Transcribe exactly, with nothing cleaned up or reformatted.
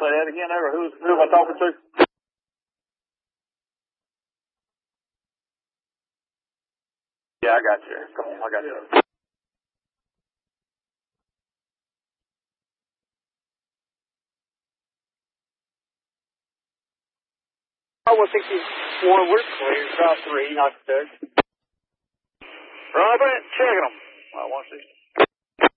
say that again there. Who, who am I talking to? Yeah, I got you. Come on, I got you. Oh, one sixty-one, we're clear. South three, not six. Robert, checking them. Uh, one sixty.